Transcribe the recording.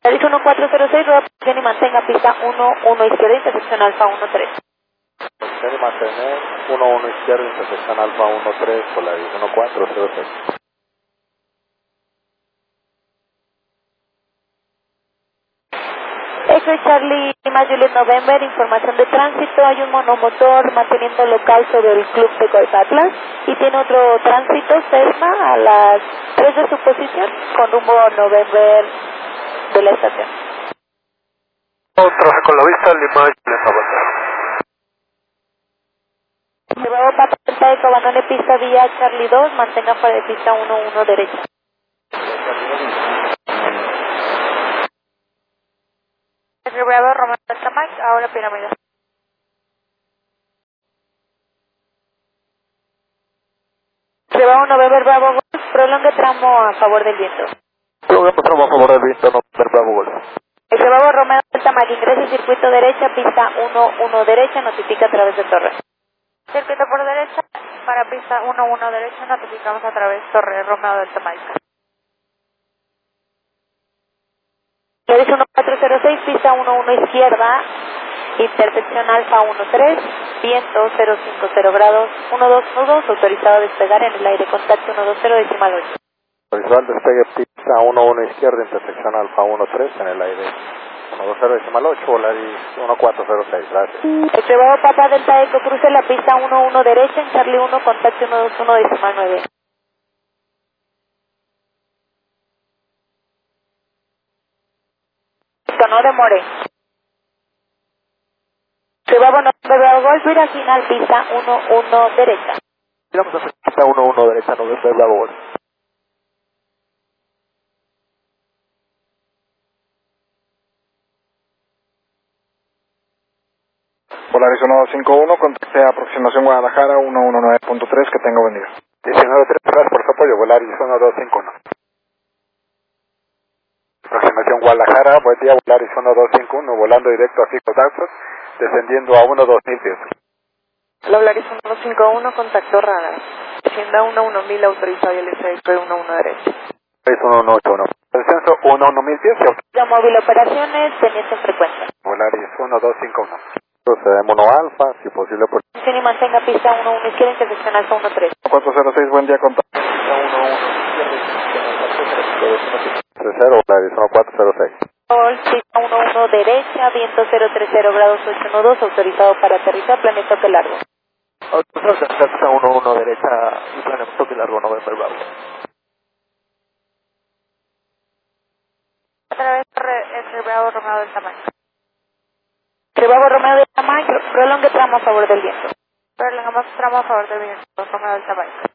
Realiza 1406, rueda posición y mantenga pista 11 izquierda, intersección alfa 13. Posición y mantener 11 izquierda, intersección alfa 13, Polaris 1406. Eso es Charlie Lima Juliet November, información de tránsito. Hay un monomotor manteniendo local sobre el club de Golf Atlas y tiene otro tránsito Cessna a las 3 de su posición con rumbo November de la estación. Trabaja con la vista, Lima Juliet November. Llevado para pista de Cabanone, pista vía Charlie 2, mantenga fuera de pista 11 derecha. Bravo, Romeo Delta Mike, ahora pirámide. Bravo, November, Bravo, Golf, prolongue tramo a favor del viento. Prolongue tramo a favor del viento, November, Bravo, Golf. Bravo, Romeo Delta Mike, ingresa circuito derecha, pista 11 derecha, notifica a través de torre. Circuito por derecha, para pista 11 derecha, notificamos a través de torre, Romeo Delta Mike. Realiza 1406, pista 11 izquierda, intersección alfa 13, viento 050 grados, 1212, autorizado a despegar en el aire, contacto 120 decimal 8. Autorizado al despegue, pista 11 izquierda, intersección alfa 13 en el aire, 120 decimal 8, Polaris 1406, gracias. Estribado Papa Delta Eco, cruce la pista 11 derecha, en Charlie 1, contacto 121 decimal 9. No demore. Bravo, November, Golf, vira final, pista 11 derecha. Vamos a hacer pista 11 derecha, November, Bravo, Golf. Polaris 1251, contacte aproximación Guadalajara 119.3, que tenga buen día. 19.3, gracias por su apoyo, Polaris 1251. Aproximación Guadalajara, buen día, Polaris 1251, volando directo a Fico Daxos, descendiendo a 12000 pies. La Polaris 151, contacto radar. Descienda 11000, autorizado y el SX 11 derecha. Es 1181. Descenso 11000 pies. La móvil operaciones, pendiente en frecuencia. Polaris 1251. Procedemos 1 alfa, si posible por... Y mantenga pista 11 izquierda, intersección alfa 13. 406, buen día, contacto. Pista 11 Polaris 1406. Sol, pista 11 derecha, viento 030 grados 812, autorizado para aterrizar, planeta que largo. Pista 11 derecha, y planeta toque largo, November, Bravo. A través de Bravo, Romeo del Tamaño. Bravo, Romeo del Tamaño, prolongue tramo a favor del viento. Prolongamos tramo a favor del viento, Romeo del Tamaño.